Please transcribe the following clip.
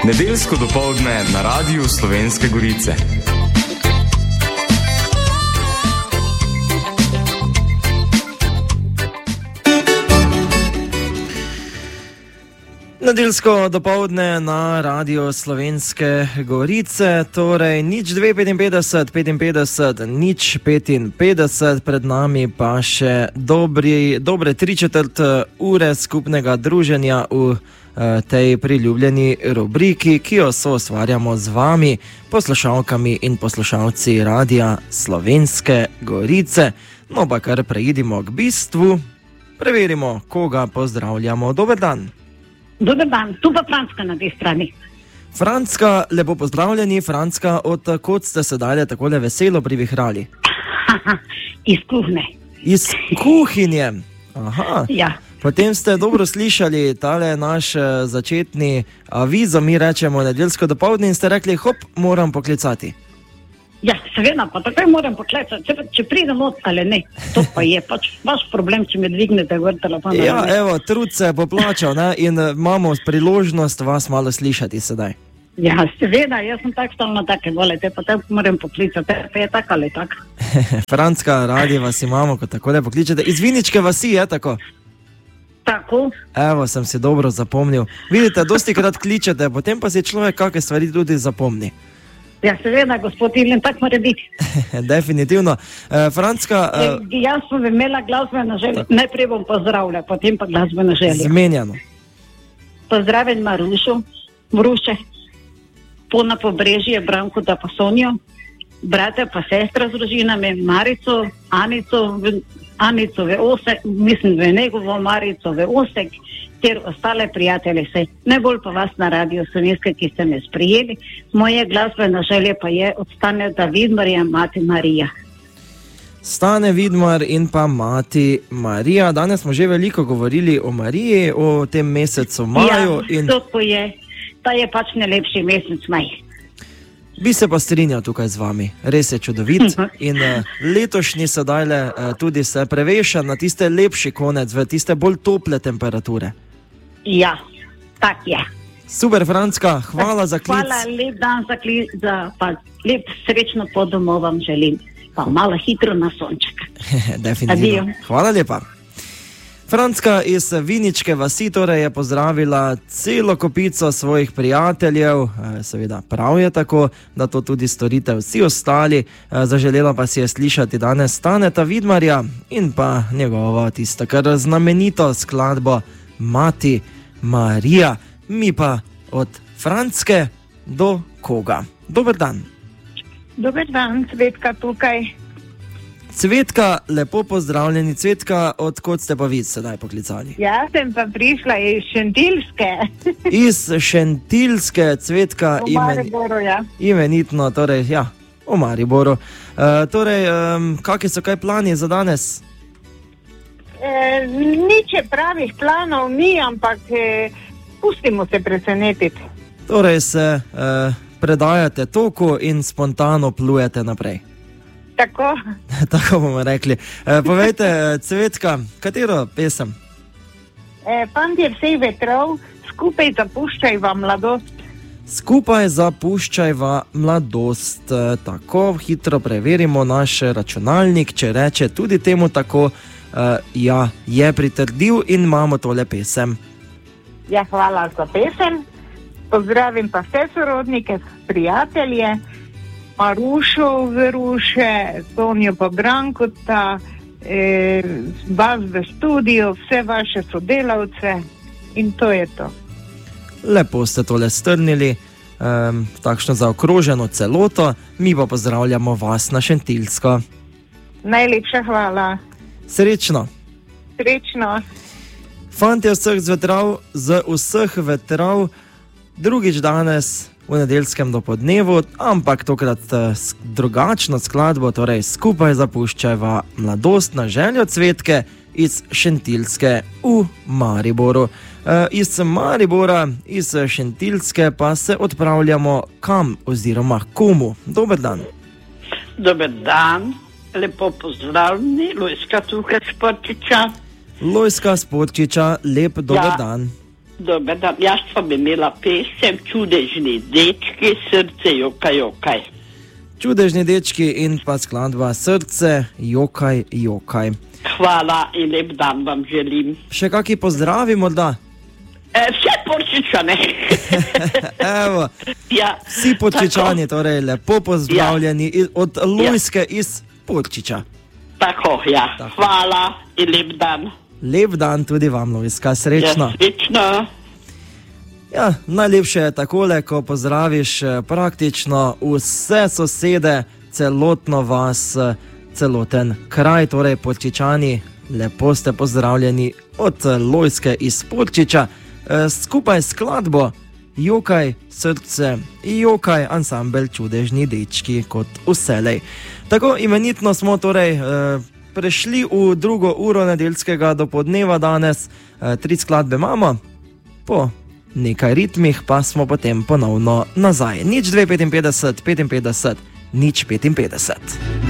Nedeljsko dopoldne na Radiu Slovenske Gorice. Nedeljsko dopoldne na Radiu Slovenske Gorice, torej 0255 55 055, pred nami pa še dobre 3/4 ure skupnega druženja v tej priljubljeni rubriki, ki jo soustvarjamo z vami, poslušalkami in poslušalci Radia Slovenske Gorice. No pa kar preidimo k bistvu, preverimo, koga pozdravljamo. Dober dan. Dober dan, tu pa Franska na tej strani. Franska, lepo pozdravljeni. Franska, od kod ste se dalje takole veselo privihrali? Iz kuhne. Iz kuhinje? Aha. Ja. Potem ste dobro slišali tale naš začetni avizo, mi rečemo nedeljsko dopoldne, in ste rekli, hop, moram poklicati. Ja, seveda, pa takoj moram poklicati, če pridem od ali ne. To pa je pač vaš problem, če me dvignete gor telefon. Ja, evo, trud se je poplačal, ne? In imamo priložnost vas malo slišati sedaj. Ja, seveda, jaz sem tak stalno take, volite, pa te moram poklicati, pa je tak ali tak. Franska, radi vas imamo, ko takole pokličete. Iz Viničke vasi, je tako? Tako. Evo, sem si dobro zapomnil. Vidite, dosti krat kličete, potem pa si človek kakšne stvari tudi zapomni. Ja, seveda, gospod Ilen, tak mora biti. Definitivno. Franska... Jaz sem imela glasbeno željo. Najprej bom pozdravila, potem pa glasbeno željo. Zmenjeno. Pozdravim Marušo, Vruše, Pona Pobrežje, Branko da pa Sonjo, brate pa sestra z družinami, Marico, Anico v Osek, mislim v njegovo Marico v Osek, ter ostale prijatelje se. Najbolj pa vas na Radio Slovenske, ki ste me sprijeli. Moje glasbeno želje pa je od Staneta Vidmarja, mati Marija. Stane Vidmar in pa mati Marija. Danes smo že veliko govorili o Mariji, o tem mesecu maju. Ja, to je. Ta je pač najlepši mesec maj. Bi se pa strinjal tukaj z vami, res je čudovit in letošnji sedajle tudi se preveša na tiste lepši konec, v tiste bolj tople temperature. Ja, tak je. Super, Franska, hvala za klic. Hvala, lep dan za klic, pa lep srečno pot domov vam želim, pa malo hitro na sonček. Definitivno. Adijo. Hvala lepa. Franska iz Viničke vasi torej je pozdravila celo kopico svojih prijateljev, seveda prav je tako, da to tudi storite vsi ostali, zaželela pa si je slišati danes Staneta Vidmarja in pa njegovo tisto kar znamenito skladbo Mati Marija. Mi pa od Franske do koga? Dober dan. Dober dan, Cvetka tukaj. Cvetka, lepo pozdravljeni. Cvetka, od kod ste pa vi sedaj poklicali? Jaz sem pa prišla iz Šentilske. Iz Šentilske, Cvetka. V Mariboru, ja. Imenitno, torej, ja, v Mariboru. Kakšni so kaj plani za danes? Nič pravih planov ni, ampak pustimo se presenetiti. Torej se predajate toku in spontano plujete naprej. Tako. Tako bomo rekli. Povejte, Cvetka, katero pesem? Fantje vseh vetrov, skupaj zapuščajva mladost. Skupaj zapuščajva mladost. Tako hitro preverimo naš računalnik, če reče tudi temu tako, ja, je pritrdil in imamo tole pesem. Ja, hvala za pesem. Pozdravim pa vse sorodnike, prijatelje, Marušo, Veruše, Sonjo pa Brankota, vas v studiu, vse vaše sodelavce in to je to. Lepo ste tole strnili, takšno zaokroženo celoto, mi pa pozdravljamo vas na Šentilsko. Najlepša hvala. Srečno. Srečno. Fantje z vseh vetrov, drugič danes v nedeljskem dopodnevu, ampak tokrat drugačno skladbo, torej skupaj zapuščajva mladost na željo Cvetke iz Šentilske v Mariboru. Iz Maribora, iz Šentilske pa se odpravljamo kam oziroma komu. Dober dan. Dober dan, lepo pozdravljeni, Lojska tukaj Sporčiča. Lojska Sporčiča, lep dober dan. Dober dan, jaz sem imela pesem Čudežni dečki, srce jokaj, jokaj. Čudežni dečki in pa skladba Srce jokaj, jokaj. Hvala in lep dan vam želim. Še kaki pozdravi morda? Vse Porčičane. Evo, Ja, vsi Porčičani, torej lepo pozdravljeni od Lojske iz Porčiča. Tako, ja. Hvala in lep dan. Lep dan tudi vam, Lojska, srečno. Ja, srečno. Ja, najlepše je takole, ko pozdraviš praktično vse sosede, celotno vas, celoten kraj, torej Porčičani, lepo ste pozdravljeni od Lojske iz Porčiča, skupaj s skladbo Jokaj, srce, jokaj, ansambel Čudežni dečki kot vselej. Tako imenitno smo torej prešli v drugo uro nedeljskega dopoldneva danes, 3 skladbe imamo, po nekaj ritmih pa smo potem ponovno nazaj. 0255 55 055.